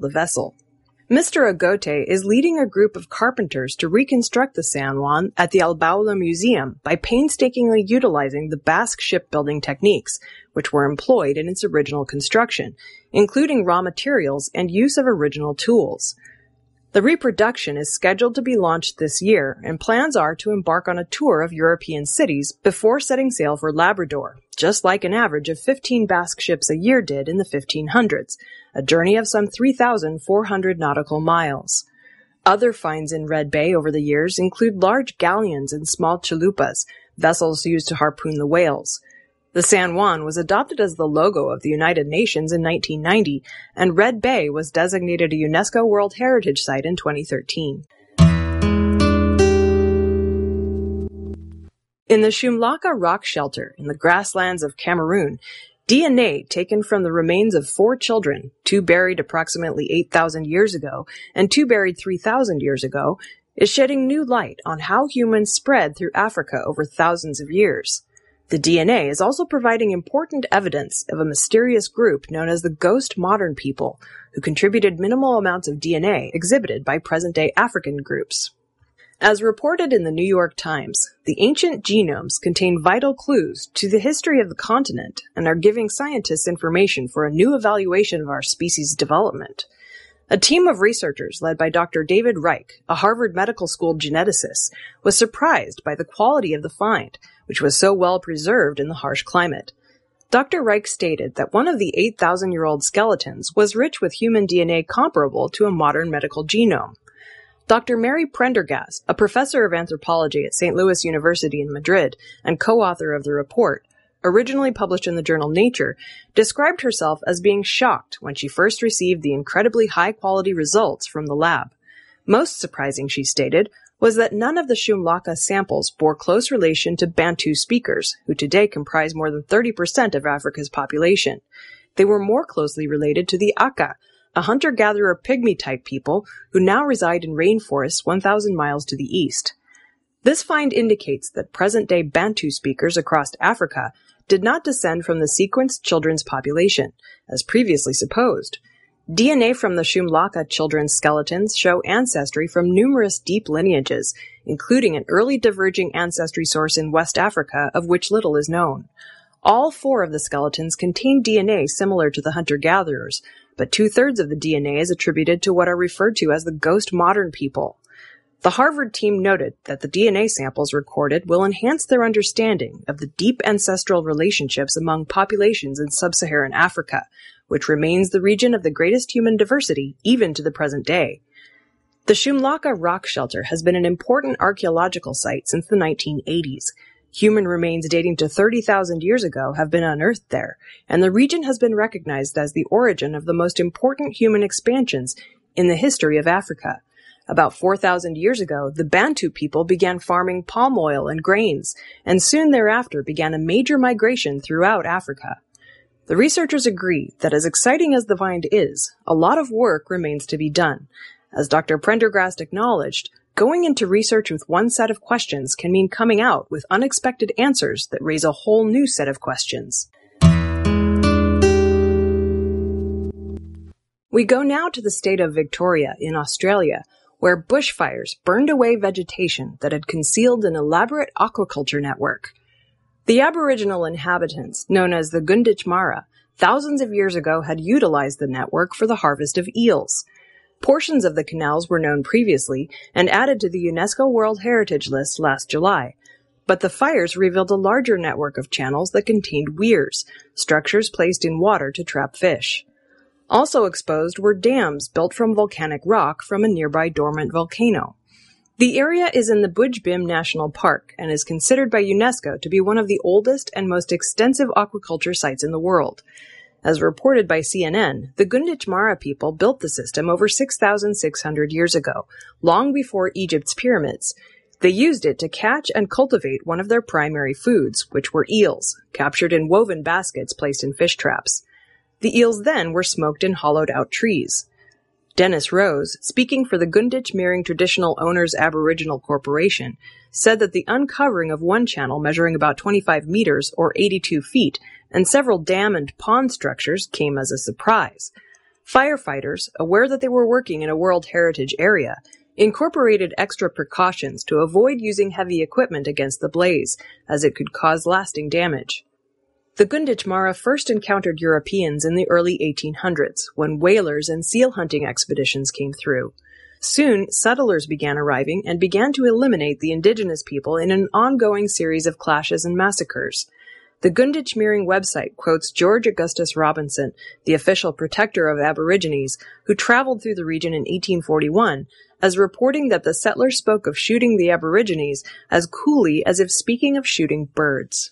the vessel. Mr. Agote is leading a group of carpenters to reconstruct the San Juan at the Albaula Museum by painstakingly utilizing the Basque shipbuilding techniques, which were employed in its original construction, including raw materials and use of original tools. The reproduction is scheduled to be launched this year, and plans are to embark on a tour of European cities before setting sail for Labrador, just like an average of 15 Basque ships a year did in the 1500s, a journey of some 3,400 nautical miles. Other finds in Red Bay over the years include large galleons and small chalupas, vessels used to harpoon the whales. The San Juan was adopted as the logo of the United Nations in 1990, and Red Bay was designated a UNESCO World Heritage Site in 2013. In the Shumlaka rock shelter in the grasslands of Cameroon, DNA taken from the remains of 4 children, 2 buried approximately 8,000 years ago and 2 buried 3,000 years ago, is shedding new light on how humans spread through Africa over thousands of years. The DNA is also providing important evidence of a mysterious group known as the Ghost Modern People, who contributed minimal amounts of DNA exhibited by present-day African groups. As reported in the New York Times, the ancient genomes contain vital clues to the history of the continent and are giving scientists information for a new evaluation of our species' development. A team of researchers led by Dr. David Reich, a Harvard Medical School geneticist, was surprised by the quality of the find, which was so well preserved in the harsh climate. Dr. Reich stated that one of the 8,000-year-old skeletons was rich with human DNA comparable to a modern medical genome. Dr. Mary Prendergast, a professor of anthropology at St. Louis University in Madrid and co-author of the report, originally published in the journal Nature, described herself as being shocked when she first received the incredibly high-quality results from the lab. Most surprising, she stated, was that none of the Shumlaka samples bore close relation to Bantu speakers, who today comprise more than 30% of Africa's population. They were more closely related to the Aka, a hunter-gatherer pygmy-type people who now reside in rainforests 1,000 miles to the east. This find indicates that present-day Bantu speakers across Africa did not descend from the sequenced children's population, as previously supposed. DNA from the Shumlaka children's skeletons show ancestry from numerous deep lineages, including an early diverging ancestry source in West Africa of which little is known. All 4 of the skeletons contain DNA similar to the hunter-gatherers, but 2/3 of the DNA is attributed to what are referred to as the Ghost Modern People. The Harvard team noted that the DNA samples recorded will enhance their understanding of the deep ancestral relationships among populations in sub-Saharan Africa, which remains the region of the greatest human diversity even to the present day. The Shumlaka rock shelter has been an important archaeological site since the 1980s. Human remains dating to 30,000 years ago have been unearthed there, and the region has been recognized as the origin of the most important human expansions in the history of Africa. About 4,000 years ago, the Bantu people began farming palm oil and grains, and soon thereafter began a major migration throughout Africa. The researchers agree that as exciting as the find is, a lot of work remains to be done. As Dr. Prendergast acknowledged, going into research with one set of questions can mean coming out with unexpected answers that raise a whole new set of questions. We go now to the state of Victoria in Australia, where bushfires burned away vegetation that had concealed an elaborate aquaculture network. The Aboriginal inhabitants, known as the Gunditjmara, thousands of years ago had utilized the network for the harvest of eels. Portions of the canals were known previously and added to the UNESCO World Heritage List last July, but the fires revealed a larger network of channels that contained weirs, structures placed in water to trap fish. Also exposed were dams built from volcanic rock from a nearby dormant volcano. The area is in the Bujbim National Park and is considered by UNESCO to be one of the oldest and most extensive aquaculture sites in the world. As reported by CNN, the Gunditjmara people built the system over 6,600 years ago, long before Egypt's pyramids. They used it to catch and cultivate one of their primary foods, which were eels, captured in woven baskets placed in fish traps. The eels then were smoked in hollowed-out trees. Dennis Rose, speaking for the Gunditjmering Traditional Owners Aboriginal Corporation, said that the uncovering of one channel measuring about 25 meters or 82 feet and several dam and pond structures came as a surprise. Firefighters, aware that they were working in a World Heritage area, incorporated extra precautions to avoid using heavy equipment against the blaze, as it could cause lasting damage. The Gunditjmara first encountered Europeans in the early 1800s, when whalers and seal hunting expeditions came through. Soon, settlers began arriving and began to eliminate the indigenous people in an ongoing series of clashes and massacres. The Gunditjmering website quotes George Augustus Robinson, the official protector of Aborigines, who traveled through the region in 1841, as reporting that the settlers spoke of shooting the Aborigines as coolly as if speaking of shooting birds.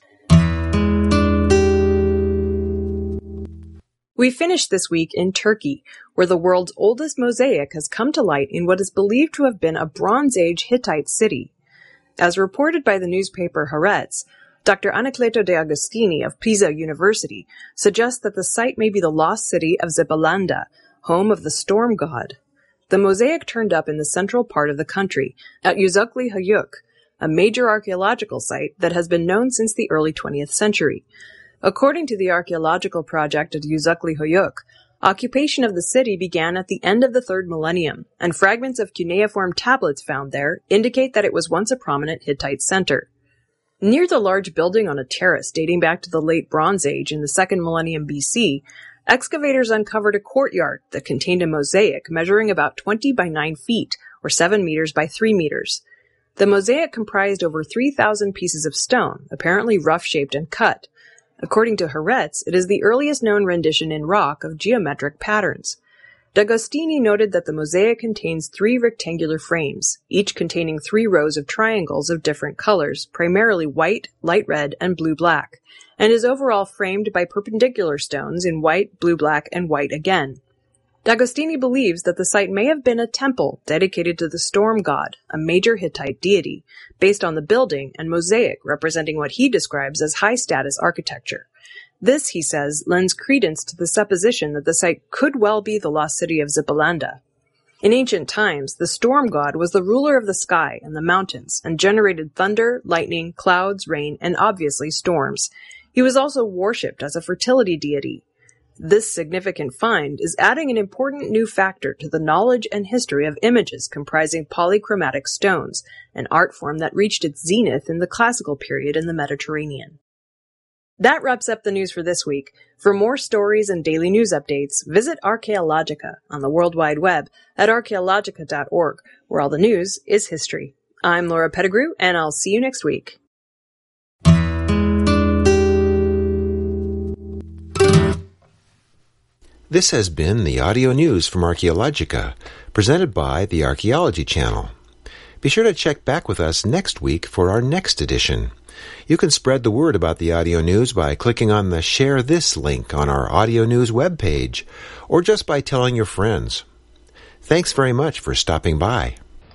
We finished this week in Turkey, where the world's oldest mosaic has come to light in what is believed to have been a Bronze Age Hittite city. As reported by the newspaper Haaretz, Dr. Anacleto de Agostini of Pisa University suggests that the site may be the lost city of Zibalanda, home of the storm god. The mosaic turned up in the central part of the country, at Yüzükli Hayuk, a major archaeological site that has been known since the early 20th century. According to the archaeological project at Yüzükli Hayuk, occupation of the city began at the end of the 3rd millennium, and fragments of cuneiform tablets found there indicate that it was once a prominent Hittite center. Near the large building on a terrace dating back to the late Bronze Age in the 2nd millennium BC, excavators uncovered a courtyard that contained a mosaic measuring about 20 by 9 feet, or 7 meters by 3 meters. The mosaic comprised over 3,000 pieces of stone, apparently rough-shaped and cut. According to Haaretz, it is the earliest known rendition in rock of geometric patterns. D'Agostini noted that the mosaic contains 3 rectangular frames, each containing 3 rows of triangles of different colors, primarily white, light red, and blue-black, and is overall framed by perpendicular stones in white, blue-black, and white again. D'Agostini believes that the site may have been a temple dedicated to the storm god, a major Hittite deity, based on the building and mosaic representing what he describes as high-status architecture. This, he says, lends credence to the supposition that the site could well be the lost city of Zibalanda. In ancient times, the storm god was the ruler of the sky and the mountains, and generated thunder, lightning, clouds, rain, and obviously storms. He was also worshipped as a fertility deity. This significant find is adding an important new factor to the knowledge and history of images comprising polychromatic stones, an art form that reached its zenith in the classical period in the Mediterranean. That wraps up the news for this week. For more stories and daily news updates, visit Archaeologica on the World Wide Web at archaeologica.org, where all the news is history. I'm Laura Pettigrew, and I'll see you next week. This has been the audio news from Archaeologica, presented by the Archaeology Channel. Be sure to check back with us next week for our next edition. You can spread the word about the audio news by clicking on the Share This link on our audio news webpage, or just by telling your friends. Thanks very much for stopping by.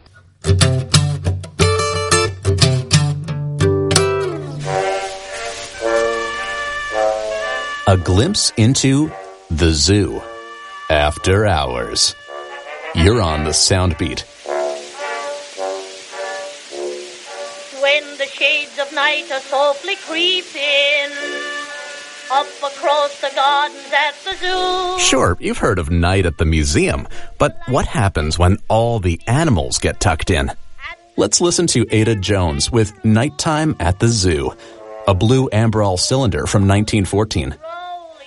A glimpse into the zoo. After hours. You're on the Soundbeat. When the shades of night are softly creeping up across the gardens at the zoo. Sure, you've heard of night at the museum, but what happens when all the animals get tucked in? Let's listen to Ada Jones with Nighttime at the Zoo, a blue Ambrol cylinder from 1914.